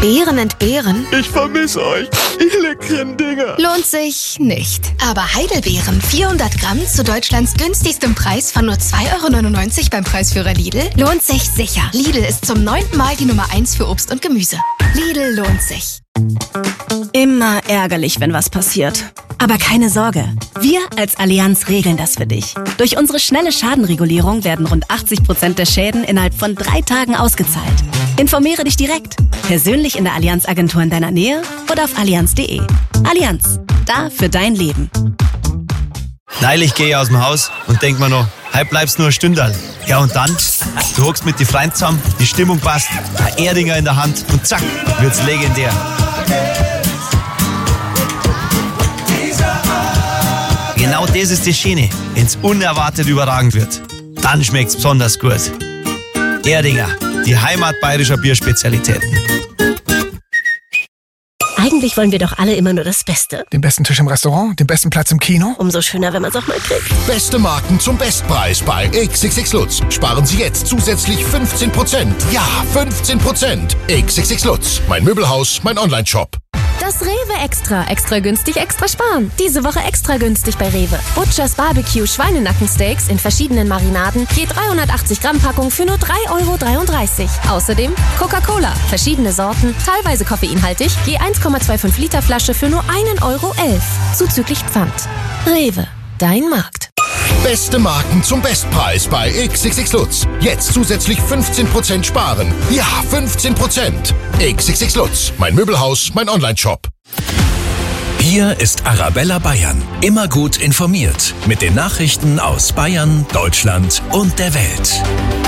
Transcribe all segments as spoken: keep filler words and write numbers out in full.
Beeren entbehren? Ich vermisse euch, ihr leckeren Dinger. Lohnt sich nicht. Aber Heidelbeeren, vierhundert Gramm zu Deutschlands günstigstem Preis von nur zwei Euro neunundneunzig beim Preisführer Lidl, lohnt sich sicher. Lidl ist zum neunten Mal die Nummer eins für Obst und Gemüse. Lidl lohnt sich. Immer ärgerlich, wenn was passiert. Aber keine Sorge, wir als Allianz regeln das für dich. Durch unsere schnelle Schadenregulierung werden rund achtzig Prozent der Schäden innerhalb von drei Tagen ausgezahlt. Informiere dich direkt, persönlich in der Allianz-Agentur in deiner Nähe oder auf allianz punkt de. Allianz, da für dein Leben. Neulich gehe ich aus dem Haus und denk mir noch, heute bleibst nur ein Stündal. Ja und dann, du hockst mit die Freunden zusammen, die Stimmung passt, ein Erdinger in der Hand und zack, wird's legendär. Genau das ist das Schöne, wenn's unerwartet überragend wird. Dann schmeckt's besonders gut. Erdinger, die Heimat bayerischer Bierspezialitäten. Eigentlich wollen wir doch alle immer nur das Beste. Den besten Tisch im Restaurant, den besten Platz im Kino. Umso schöner, wenn man es auch mal kriegt. Beste Marken zum Bestpreis bei X X X Lutz. Sparen Sie jetzt zusätzlich fünfzehn Prozent. Ja, fünfzehn Prozent. X X X Lutz. Mein Möbelhaus, mein Online-Shop. Das Rewe Extra. Extra günstig, extra sparen. Diese Woche extra günstig bei Rewe. Butchers Barbecue Schweinenackensteaks in verschiedenen Marinaden. Je dreihundertachtzig Gramm Packung für nur drei Euro dreiunddreißig. Außerdem Coca-Cola. Verschiedene Sorten, teilweise koffeinhaltig. Je eins Komma fünfundzwanzig Liter Flasche für nur ein Euro elf. Zuzüglich Pfand. Rewe. Dein Markt. Beste Marken zum Bestpreis bei X X X Lutz. Jetzt zusätzlich fünfzehn Prozent sparen. Ja, fünfzehn Prozent. X X X Lutz. Mein Möbelhaus, mein Online-Shop. Hier ist Arabella Bayern. Immer gut informiert. Mit den Nachrichten aus Bayern, Deutschland und der Welt.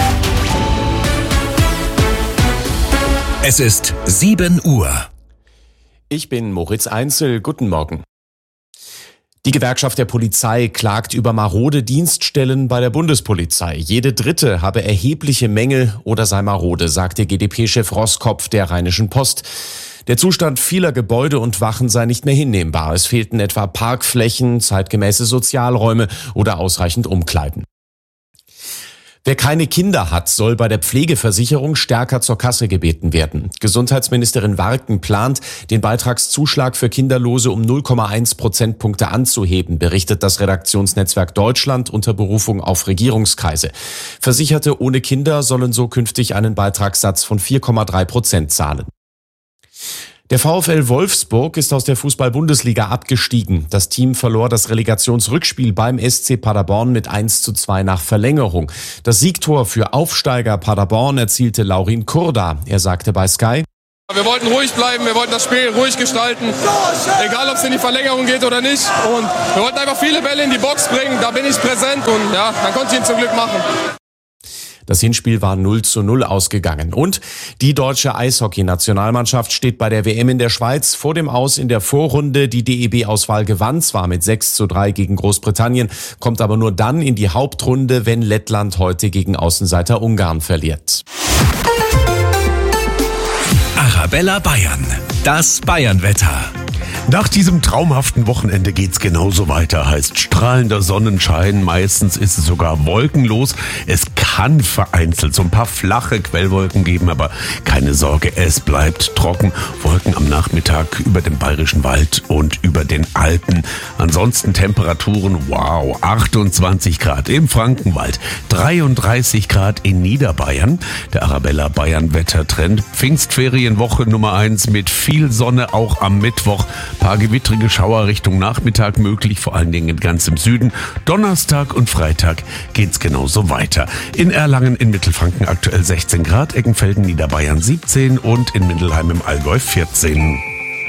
Es ist sieben Uhr. Ich bin Moritz Einzel. Guten Morgen. Die Gewerkschaft der Polizei klagt über marode Dienststellen bei der Bundespolizei. Jede dritte habe erhebliche Mängel oder sei marode, sagte G D P-Chef Roskopf der Rheinischen Post. Der Zustand vieler Gebäude und Wachen sei nicht mehr hinnehmbar. Es fehlten etwa Parkflächen, zeitgemäße Sozialräume oder ausreichend Umkleiden. Wer keine Kinder hat, soll bei der Pflegeversicherung stärker zur Kasse gebeten werden. Gesundheitsministerin Warken plant, den Beitragszuschlag für Kinderlose um null Komma eins Prozentpunkte anzuheben, berichtet das Redaktionsnetzwerk Deutschland unter Berufung auf Regierungskreise. Versicherte ohne Kinder sollen so künftig einen Beitragssatz von vier Komma drei Prozent zahlen. Der VfL Wolfsburg ist aus der Fußball-Bundesliga abgestiegen. Das Team verlor das Relegationsrückspiel beim S C Paderborn mit eins zu zwei nach Verlängerung. Das Siegtor für Aufsteiger Paderborn erzielte Laurin Kurda. Er sagte bei Sky: Wir wollten ruhig bleiben, wir wollten das Spiel ruhig gestalten, egal ob es in die Verlängerung geht oder nicht. Und wir wollten einfach viele Bälle in die Box bringen, da bin ich präsent und ja, dann konnte ich ihn zum Glück machen. Das Hinspiel war null zu null ausgegangen. Und die deutsche Eishockey-Nationalmannschaft steht bei der W M in der Schweiz vor dem Aus in der Vorrunde. Die D E B-Auswahl gewann zwar mit sechs zu drei gegen Großbritannien, kommt aber nur dann in die Hauptrunde, wenn Lettland heute gegen Außenseiter Ungarn verliert. Arabella Bayern. Das Bayernwetter. Nach diesem traumhaften Wochenende geht's genauso weiter. Heißt strahlender Sonnenschein, meistens ist es sogar wolkenlos. Es kann vereinzelt so ein paar flache Quellwolken geben, aber keine Sorge, es bleibt trocken. Wolken am Nachmittag über dem Bayerischen Wald und über den Alpen. Ansonsten Temperaturen, wow, achtundzwanzig Grad im Frankenwald, dreiunddreißig Grad in Niederbayern. Der Arabella Bayern Wettertrend. Pfingstferienwoche Nummer eins mit viel Sonne, auch am Mittwoch. Paar gewittrige Schauer Richtung Nachmittag möglich, vor allen Dingen ganz im Süden. Donnerstag und Freitag geht's genauso weiter. In Erlangen in Mittelfranken aktuell sechzehn Grad, Eckenfelden, Niederbayern siebzehn und in Mindelheim im Allgäu vierzehn.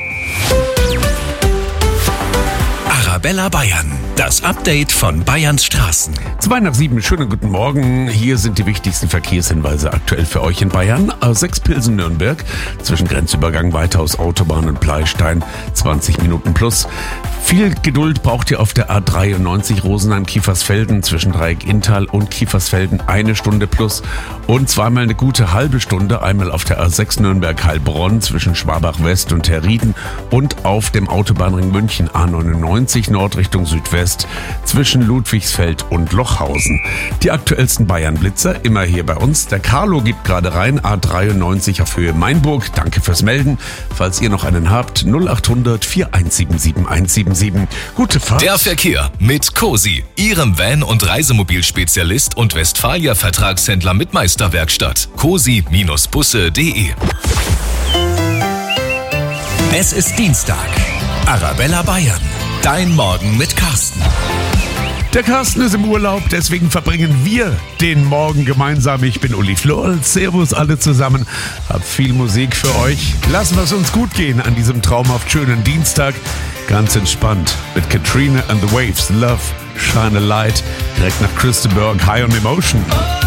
Arabella Bayern. Das Update von Bayerns Straßen. Zwei nach sieben, schönen guten Morgen. Hier sind die wichtigsten Verkehrshinweise aktuell für euch in Bayern. A sechs Pilsen-Nürnberg, zwischen Grenzübergang Weithaus Autobahn und Pleistein, zwanzig Minuten plus. Viel Geduld braucht ihr auf der A dreiundneunzig Rosenheim-Kiefersfelden, zwischen Dreieck Inntal und Kiefersfelden, eine Stunde plus. Und zweimal eine gute halbe Stunde, einmal auf der A sechs Nürnberg-Heilbronn, zwischen Schwabach West und Herrieden und auf dem Autobahnring München A neunundneunzig Nord Richtung Südwest, Nordwest zwischen Ludwigsfeld und Lochhausen. Die aktuellsten Bayern-Blitzer immer hier bei uns. Der Carlo gibt gerade rein, A dreiundneunzig auf Höhe Mainburg. Danke fürs Melden. Falls ihr noch einen habt, null acht hundert vier eins sieben sieben eins sieben sieben. Gute Fahrt. Der Verkehr mit Cosi, Ihrem Van- und Reisemobilspezialist und Westfalia-Vertragshändler mit Meisterwerkstatt. cosi Bindestrich busse punkt de. Es ist Dienstag. Arabella Bayern. Dein Morgen mit Carsten. Der Carsten ist im Urlaub, deswegen verbringen wir den Morgen gemeinsam. Ich bin Uli Flor. Servus alle zusammen. Hab viel Musik für euch. Lassen wir es uns gut gehen an diesem traumhaft schönen Dienstag. Ganz entspannt mit Katrina and the Waves. Love, Shine a Light. Direkt nach Christa Berg, High on Emotion.